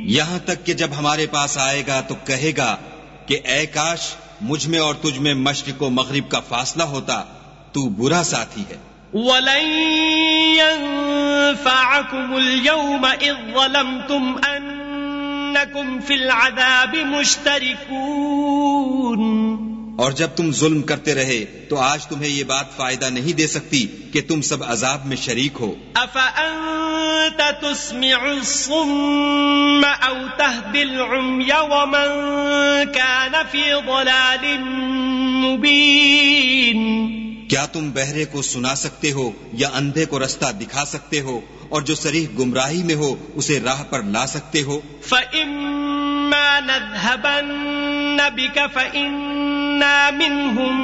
یہاں تک کہ جب ہمارے پاس آئے گا تو کہے گا کہ اے کاش مجھ میں اور تجھ میں مشرق و مغرب کا فاصلہ ہوتا، تو برا ساتھی ہے۔ وَلَن يَنفَعَكُمُ الْيَوْمَ إِذ ظَّلَمْتُمْ أَنَّكُمْ فِي الْعَذَابِ مُشْتَرِكُونَ، اور جب تم ظلم کرتے رہے تو آج تمہیں یہ بات فائدہ نہیں دے سکتی کہ تم سب عذاب میں شریک ہو۔ أَفَأَنْتَ تُسْمِعُ الصُّمَّ أَوْ تَهْدِي الْعُمْيَ وَمَنْ كَانَ فِي ضَلَالٍ مُبِينٍ، کیا تم بہرے کو سنا سکتے ہو یا اندھے کو رستہ دکھا سکتے ہو اور جو صریح گمراہی میں ہو اسے راہ پر لا سکتے ہو؟ فَإِمَّا نَذْهَبَنَّ بِكَ فَإِنَّا مِنْهُمْ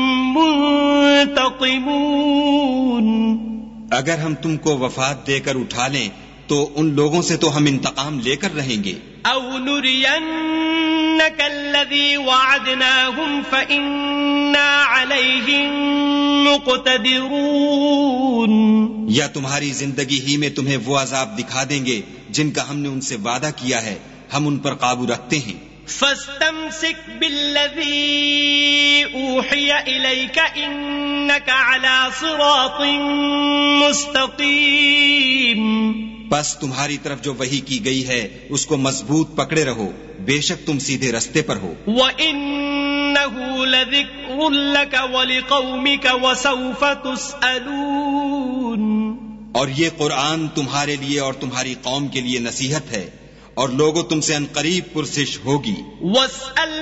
مُنْتَقِمُونَ، اگر ہم تم کو وفات دے کر اٹھا لیں تو ان لوگوں سے تو ہم انتقام لے کر رہیں گے۔ أَوْ نُرِيَنَّكَ الَّذِي وَعَدْنَاهُمْ فَإِنَّا عَلَيْهِمْ مُقْتَدِرُونَ، یا تمہاری زندگی ہی میں تمہیں وہ عذاب دکھا دیں گے جن کا ہم نے ان سے وعدہ کیا ہے، ہم ان پر قابو رکھتے ہیں۔ فَاسْتَمْسِكْ بِالَّذِي أُوحِيَ إِلَيْكَ إِنَّكَ عَلَى صِرَاطٍ مُسْتَقِيمٍ، بس تمہاری طرف جو وحی کی گئی ہے اس کو مضبوط پکڑے رہو، بے شک تم سیدھے رستے پر ہو۔ وَإِنَّهُ لَذِكْرٌ لَكَ وَلِقَوْمِكَ وَسَوْفَ تُسْأَلُونَ، اور یہ قرآن تمہارے لیے اور تمہاری قوم کے لیے نصیحت ہے، اور لوگوں تم سے عنقریب پرسش ہوگی۔ وَاسْأَلْ